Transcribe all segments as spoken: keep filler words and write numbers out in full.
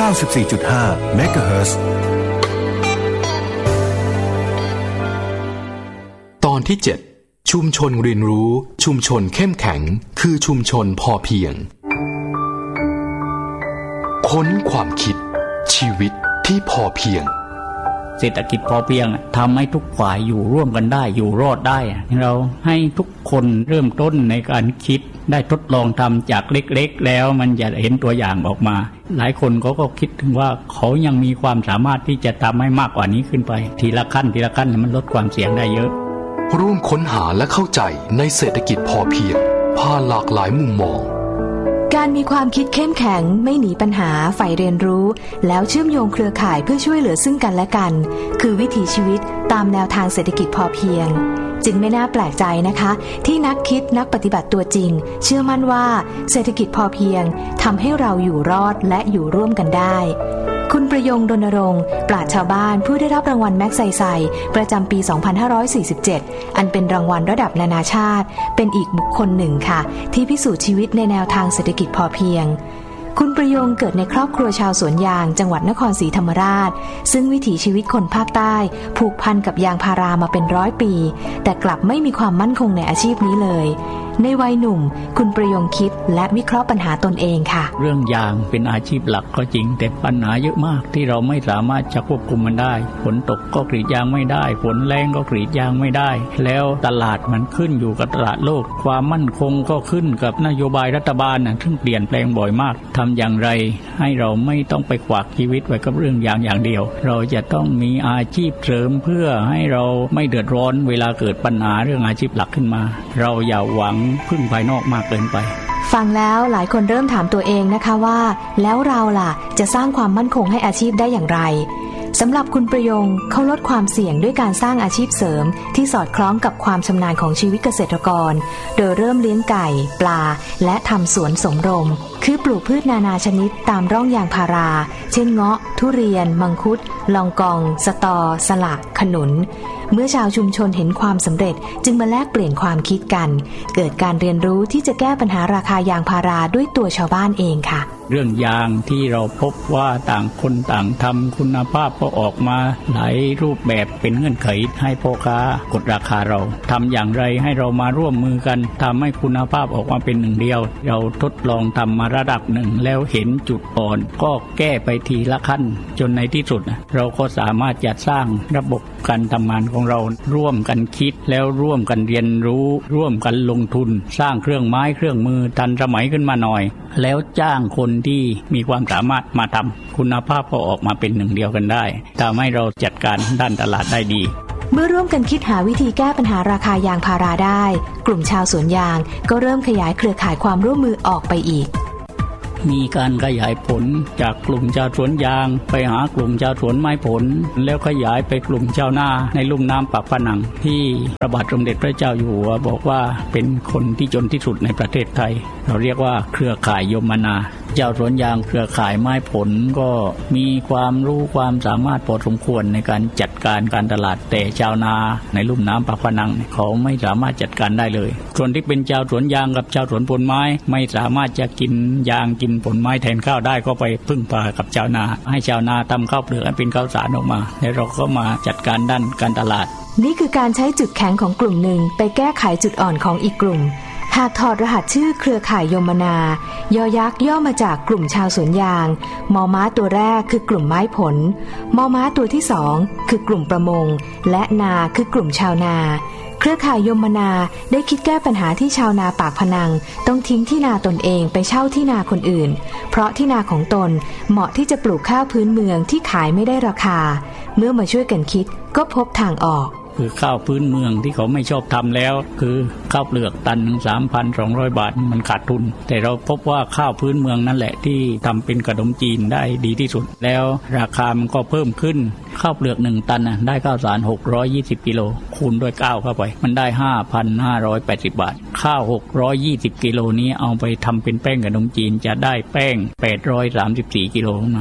าสิบสี่จุดห้า เมกะเฮิรตซ์ตอนที่เจ็ดชุมชนเรียนรู้ชุมชนเข้มแข็งคือชุมชนพอเพียงค้นความคิดชีวิตที่พอเพียงเศรษฐกิจพอเพียงทำให้ทุกฝ่ายอยู่ร่วมกันได้อยู่รอดได้เราให้ทุกคนเริ่มต้นในการคิดได้ทดลองทำจากเล็กๆแล้วมันจะเห็นตัวอย่างออกมาหลายคนเขาก็คิดถึงว่าเขายังมีความสามารถที่จะทำให้มากกว่านี้ขึ้นไปทีละขั้นทีละขั้นมันลดความเสี่ยงได้เยอะร่วมค้นหาและเข้าใจในเศรษฐกิจพอเพียงผ่านหลากหลายมุมมองการมีความคิดเข้มแข็งไม่หนีปัญหาใฝ่เรียนรู้แล้วเชื่อมโยงเครือข่ายเพื่อช่วยเหลือซึ่งกันและกันคือวิถีชีวิตตามแนวทางเศรษฐกิจพอเพียงจึงไม่น่าแปลกใจนะคะที่นักคิดนักปฏิบัติตัวจริงเชื่อมั่นว่าเศรษฐกิจพอเพียงทำให้เราอยู่รอดและอยู่ร่วมกันได้คุณประยงรณรงค์ปราชญ์ชาวบ้านผู้ได้รับรางวัลแม็กไซไซประจำปีสองพันห้าร้อยสี่สิบเจ็ดอันเป็นรางวัลระดับนานาชาติเป็นอีกบุคคลหนึ่งค่ะที่พิสูจน์ชีวิตในแนวทางเศรษฐกิจพอเพียงคุณประยงเกิดในครอบครัวชาวสวนยางจังหวัดนครศรีธรรมราชซึ่งวิถีชีวิตคนภาคใต้ผูกพันกับยางพารามาเป็นร้อยปีแต่กลับไม่มีความมั่นคงในอาชีพนี้เลยในวัยหนุ่มคุณประยงคิดและวิเคราะห์ปัญหาตนเองค่ะเรื่องยางเป็นอาชีพหลักก็จริงแต่ปัญหาเยอะมากที่เราไม่สามารถจะควบคุมมันได้ฝนตกก็กรีดยางไม่ได้ฝนแรงก็กรีดยางไม่ได้แล้วตลาดมันขึ้นอยู่กับตลาดโลกความมั่นคงก็ขึ้นกับนโยบายรัฐบาลนะซึ่งเปลี่ยนแปลงบ่อยมากทำอย่างไรให้เราไม่ต้องไปขวากชีวิตไว้กับเรื่องยางอย่างเดียวเราจะต้องมีอาชีพเสริมเพื่อให้เราไม่เดือดร้อนเวลาเกิดปัญหาเรื่องอาชีพหลักขึ้นมาเราอย่าหวังพึ่งภายนอกมากเกินไปฟังแล้วหลายคนเริ่มถามตัวเองนะคะว่าแล้วเราล่ะจะสร้างความมั่นคงให้อาชีพได้อย่างไรสำหรับคุณประยงเขาลดความเสี่ยงด้วยการสร้างอาชีพเสริมที่สอดคล้องกับความชำนาญของชีวิตเกษตรกรโดยเริ่มเลี้ยงไก่ปลาและทำสวนสมรมคือปลูกพืชนานาชนิดตามร่องยางพาราเช่นเงาะทุเรียนมังคุดลองกองสตอสละขนุนเมื่อชาวชุมชนเห็นความสำเร็จจึงมาแลกเปลี่ยนความคิดกันเกิดการเรียนรู้ที่จะแก้ปัญหาราคายางพาราด้วยตัวชาวบ้านเองค่ะเรื่องยางที่เราพบว่าต่างคนต่างทำคุณภาพก็ออกมาหลายรูปแบบเป็นเงื่อนไขให้พ่อค้ากดราคาเราทำอย่างไรให้เรามาร่วมมือกันทำให้คุณภาพออกมาเป็นหนึ่งเดียวเราทดลองทำมาระดับหนึ่งแล้วเห็นจุดอ่อนก็แก้ไปทีละขั้นจนในที่สุดเราก็สามารถจัดสร้างระบบการทำงานของเราร่วมกันคิดแล้วร่วมกันเรียนรู้ร่วมกันลงทุนสร้างเครื่องไม้เครื่องมือทันสมัยขึ้นมาหน่อยแล้วจ้างคนที่มีความสามารถมาทำคุณภาพก็ออกมาเป็นหนึ่งเดียวกันได้ทำให้เราจัดการด้านตลาดได้ดีเมื่อร่วมกันคิดหาวิธีแก้ปัญหาราคายางพาราได้กลุ่มชาวสวนยางก็เริ่มขยายเครือข่ายความร่วมมือออกไปอีกมีการขยายผลจากกลุ่มชาวสวนยางไปหากลุ่มชาวสวนไม้ผลแล้วขยายไปกลุ่มชาวนาในลุ่มน้ำปากพนังที่พระบาทสมเด็จพระเจ้าอยู่หัวบอกว่าเป็นคนที่จนที่สุดในประเทศไทยเราเรียกว่าเครือข่ายยมนาชาวสวนยางเครือข่ายไม้ผลก็มีความรู้ความสามารถพอสมควรในการจัดการการตลาดแต่ชาวนาในลุ่มน้ำปากพนังเขาไม่สามารถจัดการได้เลยส่วนที่เป็นชาวสวนยางกับชาวสวนผลไม้ไม่สามารถจะกินยางกินผลไม้แทนข้าวได้ก็ไปพึ่งพากับชาวนาให้ชาวนาทำข้าวเปลือกให้เป็นข้าวสารออกมาแล้วเราก็มาจัดการด้านการตลาดนี่คือการใช้จุดแข็งของกลุ่มหนึ่งไปแก้ไขจุดอ่อนของอีกกลุ่มหากถอดรหัสชื่อเครือข่ายยมนายอยักษ์ย่อมาจากกลุ่มชาวสวนยางมอม้าตัวแรกคือกลุ่มไม้ผลมอม้าตัวที่สองคือกลุ่มประมงและนาคือกลุ่มชาวนาเครือข่ายยมนาได้คิดแก้ปัญหาที่ชาวนาปากพนังต้องทิ้งที่นาตนเองไปเช่าที่นาคนอื่นเพราะที่นาของตนเหมาะที่จะปลูกข้าวพื้นเมืองที่ขายไม่ได้ราคาเมื่อมาช่วยกันคิดก็พบทางออกคือข้าวพื้นเมืองที่เขาไม่ชอบทำแล้วคือข้าวเปลือกตัน สามพันสองร้อย บาทมันขาดทุนแต่เราพบว่าข้าวพื้นเมืองนั่นแหละที่ทำเป็นขนมจีนได้ดีที่สุดแล้วราคามันก็เพิ่มขึ้นข้าวเปลือกหนึ่งตันน่ะได้ข้าวสารหกร้อยยี่สิบกิโลคูณด้วยเก้าเข้าไปมันได้ ห้าพันห้าร้อยแปดสิบ บาทข้าวหกร้อยยี่สิบกิโลนี้เอาไปทำเป็นแป้งขนมจีนจะได้แป้งแปดร้อยสามสิบสี่กิโลมา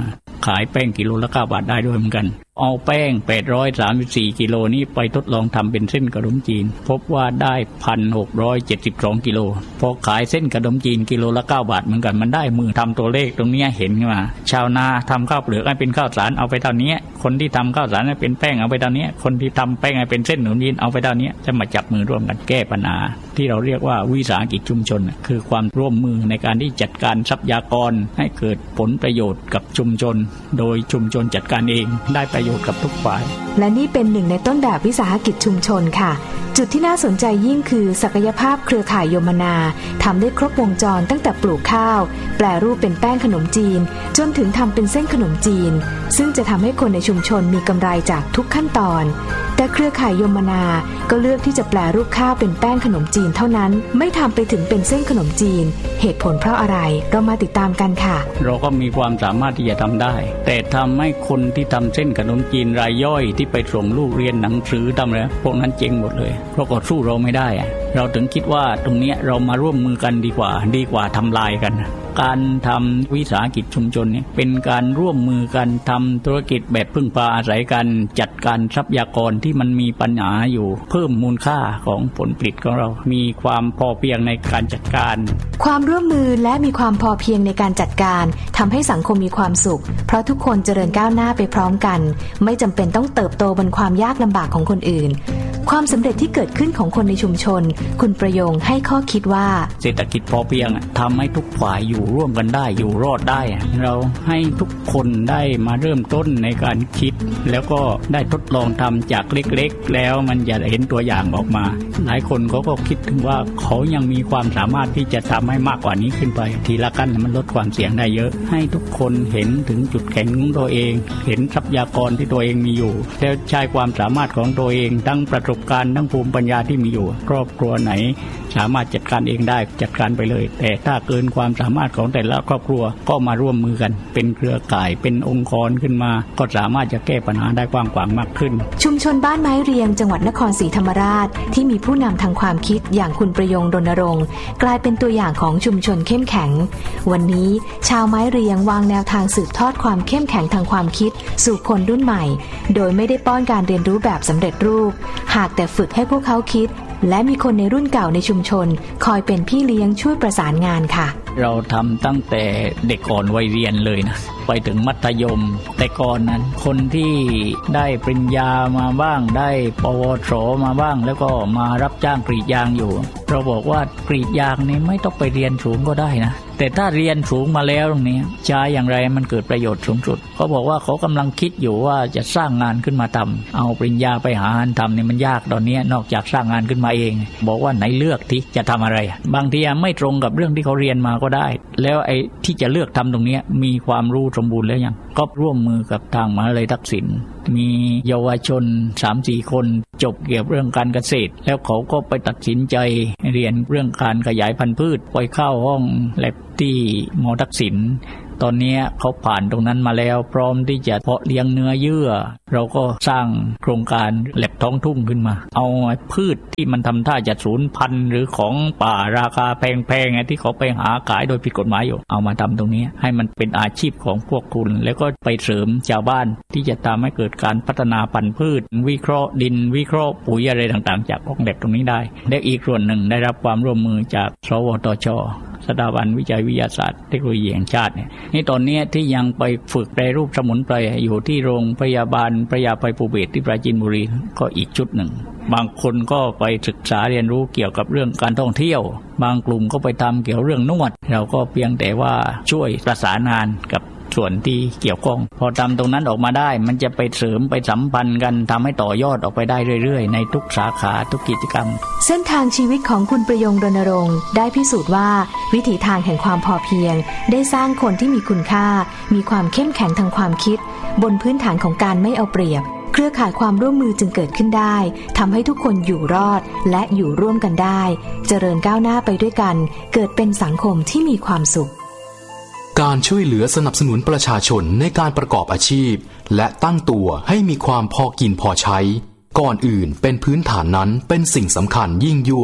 ขายแป้งกิโลละเก้าบาทได้ด้วยเหมือนกันเอาแป้งแปดร้อยสามสิบสี่กิโลนี้ไปทดลองทำเป็นเส้นขนมจีนพบว่าได้ หนึ่งพันหกร้อยเจ็ดสิบสองกิโลพอขายเส้นขนมจีนกิโลละเก้าบาทเหมือนกันมันได้มือทำตัวเลขตรงนี้เห็นขึ้นมาชาวนาทำข้าวเปลือกให้เป็นข้าวสารเอาไปเท่านี้คนที่ทำข้าวสารให้เป็นแป้งเอาไปเท่านี้คนที่ทำแป้งให้เป็นเส้นขนมจีนเอาไปเท่านี้จะมาจับมือร่วมกันแก้ปัญหาที่เราเรียกว่าวิสาหกิจชุมชนคือความร่วมมือในการที่จัดการทรัพยากรให้เกิดผลประโยชน์กับชุมชนโดยชุมชนจัดการเองได้ประโยชน์กับทุกฝ่ายและนี่เป็นหนึ่งในต้นแบบวิสาหกิจชุมชนค่ะจุดที่น่าสนใจยิ่งคือศักยภาพเครือข่ายโยมนาทำได้ครบวงจรตั้งแต่ปลูกข้าวแปรรูปเป็นแป้งขนมจีนจนถึงทำเป็นเส้นขนมจีนซึ่งจะทำให้คนในชุมชนมีกำไรจากทุกขั้นตอนแต่เครือข่ายโยมนาก็เลือกที่จะแปรรูปข้าวเป็นแป้งขนมจีนเท่านั้นไม่ทำไปถึงเป็นเส้นขนมจีนเหตุผลเพราะอะไรเรามาติดตามกันค่ะเราก็มีความสามารถที่จะทำได้แต่ทำให้คนที่ทำเส้นขนมจีนรายย่อยที่ไปส่งลูกเรียนหนังสือทำอะไรพวกนั้นเจ๊งหมดเลยเพราะก็สู้เราไม่ได้เราถึงคิดว่าตรงนี้เรามาร่วมมือกันดีกว่าดีกว่าทำลายกันการทำวิสาหกิจชุมชนเนี่ยเป็นการร่วมมือกันทำธุรกิจแบบพึ่งพาอาศัยกันจัดการทรัพยากรที่มันมีปัญหาอยู่เพิ่มมูลค่าของผลผลิตของเรามีความพอเพียงในการจัดการความร่วมมือและมีความพอเพียงในการจัดการทำให้สังคมมีความสุขเพราะทุกคนเจริญก้าวหน้าไปพร้อมกันไม่จำเป็นต้องเติบโตบนความยากลำบากของคนอื่นความสำเร็จที่เกิดขึ้นของคนในชุมชนคุณประยงให้ข้อคิดว่าเศรษฐกิจพอเพียงทำให้ทุกฝ่ายอยู่ร่วมกันได้อยู่รอดได้เราให้ทุกคนได้มาเริ่มต้นในการคิดแล้วก็ได้ทดลองทำจากเล็กๆแล้วมันจะเห็นตัวอย่างออกมาหลายคนเขาก็คิดถึงว่าเขายังมีความสามารถที่จะทำให้มากกว่านี้ขึ้นไปทีละขั้นมันลดความเสี่ยงได้เยอะให้ทุกคนเห็นถึงจุดแข็งของตัวเองเห็นทรัพยากรที่ตัวเองมีอยู่แล้วใช้ความสามารถของตัวเองทั้งประสบการณ์ทั้งภูมิปัญญาที่มีอยู่ครอบครัวไหนสามารถจัดการเองได้จัดการไปเลยแต่ถ้าเกินความสามารถของแต่ละครอบครัวก็มาร่วมมือกันเป็นเครือข่ายเป็นองค์กรขึ้นมาก็สามารถจะแก้ปัญหาได้กว้างขวางมากขึ้นชุมชนบ้านไม้เรียงจังหวัดนครศรีธรรมราชที่มีผู้นำทางความคิดอย่างคุณประยงรณรงค์กลายเป็นตัวอย่างของชุมชนเข้มแข็งวันนี้ชาวไม้เรียงวางแนวทางสืบทอดความเข้มแข็งทางความคิดสู่คนรุ่นใหม่โดยไม่ได้ป้อนการเรียนรู้แบบสำเร็จรูปหากแต่ฝึกให้พวกเขาคิดและมีคนในรุ่นเก่าในชุมชนคอยเป็นพี่เลี้ยงช่วยประสานงานค่ะเราทำตั้งแต่เด็กก่อนวัยเรียนเลยนะไปถึงมัธยมแต่ก่อนนั้นคนที่ได้ปริญญามาบ้างได้ปวสมาบ้างแล้วก็มารับจ้างกรีดยางอยู่เราบอกว่ากรีดยางนี่ไม่ต้องไปเรียนสูงก็ได้นะแต่ถ้าเรียนสูงมาแล้วตรงนี้ใช้อย่างไรมันเกิดประโยชน์สูงสุดเขาบอกว่าเขากำลังคิดอยู่ว่าจะสร้างงานขึ้นมาทำเอาปริญญาไปหางานทำเนี่ยมันยากตอนนี้นอกจากสร้างงานขึ้นมาเองบอกว่าไหนเลือกที่จะทำอะไรบางทีไม่ตรงกับเรื่องที่เขาเรียนมาก็ได้แล้วไอ้ที่จะเลือกทำตรงนี้มีความรู้สมบูรณ์แล้วยังก็ร่วมมือกับทางมหาวิทยาลัยทักษิณมีเยาวชน สามสี่ คนจบเกี่ยวกับเรื่องการเกษตรแล้วเขาก็ไปตัดสินใจเรียนเรื่องการขยายพันธุ์พืชไปเข้าห้องแลบที่มอทักษิณตอนนี้เขาผ่านตรงนั้นมาแล้วพร้อมที่จะเพาะเลี้ยงเนื้อเยื่อเราก็สร้างโครงการแลบท้องทุ่งขึ้นมาเอาพืชที่มันทำท่าจะสูญพันธุ์หรือของป่าราคาแพงๆที่เขาไปหาขายโดยผิดกฎหมายอยู่เอามาทำตรงนี้ให้มันเป็นอาชีพของพวกคุณแล้วก็ไปเสริมชาวบ้านที่จะทำให้เกิดการพัฒนาพันธุ์พืชวิเคราะห์ดินวิเคราะห์ปุ๋ยอะไรต่างๆจากห้องแลบตรงนี้ได้และอีกส่วนหนึ่งได้รับความร่วมมือจากสวทช.สถาบันวิจัยวิทยาศาสตร์เทคโนโลยีแห่งชาติเนี่ยนี่ตอนนี้ที่ยังไปฝึกแปรรูปสมุนไพรอยู่ที่โรงพยาบาลพระยาภัยภูเบศรที่ปราจีนบุรีก็อีกชุดหนึ่งบางคนก็ไปศึกษาเรียนรู้เกี่ยวกับเรื่องการท่องเที่ยวบางกลุ่มก็ไปทำเกี่ยวเรื่องนวดเราก็เพียงแต่ว่าช่วยประสานงานกับส่วนที่เกี่ยวข้องพอทำตรงนั้นออกมาได้มันจะไปเสริมไปสัมพันธ์กันทำให้ต่อยอดออกไปได้เรื่อยๆในทุกสาขาทุกกิจกรรมเส้นทางชีวิตของคุณประยงรณรงค์ได้พิสูจน์ว่าวิถีทางแห่งความพอเพียงได้สร้างคนที่มีคุณค่ามีความเข้มแข็งทางความคิดบนพื้นฐานของการไม่เอาเปรียบเครือข่ายความร่วมมือจึงเกิดขึ้นได้ทำให้ทุกคนอยู่รอดและอยู่ร่วมกันได้เจริญก้าวหน้าไปด้วยกันเกิดเป็นสังคมที่มีความสุขการช่วยเหลือสนับสนุนประชาชนในการประกอบอาชีพและตั้งตัวให้มีความพอกินพอใช้ก่อนอื่นเป็นพื้นฐานนั้นเป็นสิ่งสำคัญยิ่งยวด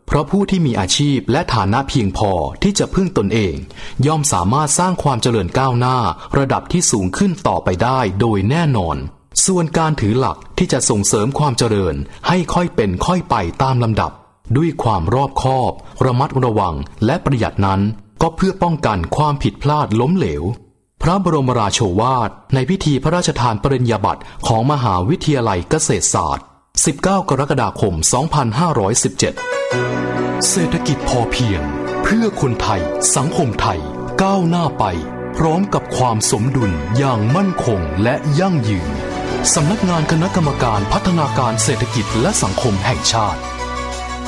เพราะผู้ที่มีอาชีพและฐานะเพียงพอที่จะพึ่งตนเองย่อมสามารถสร้างความเจริญก้าวหน้าระดับที่สูงขึ้นต่อไปได้โดยแน่นอนส่วนการถือหลักที่จะส่งเสริมความเจริญให้ค่อยเป็นค่อยไปตามลำดับด้วยความรอบคอบระมัดระวังและประหยัดนั้นก็เพื่อป้องกันความผิดพลาดล้มเหลวพระบรมราโชวาทในพิธีพระราชทานปริญญาบัตรของมหาวิทยาลัยเกษตรศาสตร์สิบเก้ากรกฎาคมสองพันห้าร้อยสิบเจ็ดเศรษฐกิจพอเพียงเพื่อคนไทยสังคมไทยก้าวหน้าไปพร้อมกับความสมดุลอย่างมั่นคงและยั่งยืนสำนักงานคณะกรรมการพัฒนาการเศรษฐกิจและสังคมแห่งชาติ